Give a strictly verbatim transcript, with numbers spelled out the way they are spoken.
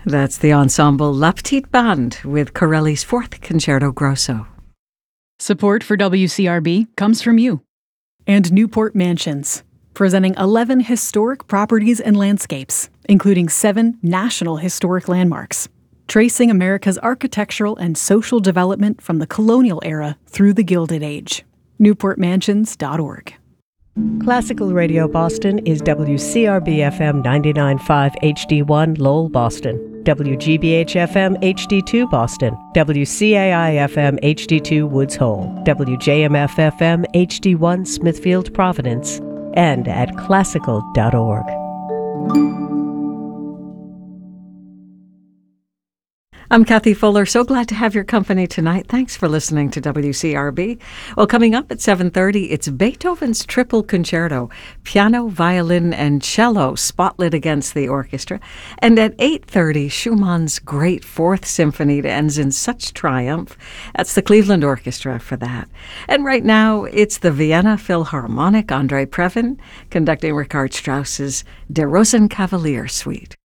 That's the ensemble La Petite Bande with Corelli's Fourth Concerto Grosso. Support for W C R B comes from you. And Newport Mansions, presenting eleven historic properties and landscapes, including seven national historic landmarks, tracing America's architectural and social development from the colonial era through the Gilded Age. newport mansions dot org. Classical Radio Boston is W C R B F M ninety-nine point five H D one Lowell, Boston, W G B H F M H D two Boston, W C A I F M H D two Woods Hole, W J M F F M H D one Smithfield, Providence, and at classical dot org. I'm Kathy Fuller. So glad to have your company tonight. Thanks for listening to W C R B. Well, coming up at seven thirty, it's Beethoven's Triple Concerto, piano, violin, and cello spotlit against the orchestra. And at eight thirty, Schumann's great Fourth Symphony ends in such triumph. That's the Cleveland Orchestra for that. And right now, it's the Vienna Philharmonic, Andre Previn, conducting Richard Strauss's Der Rosenkavalier Suite.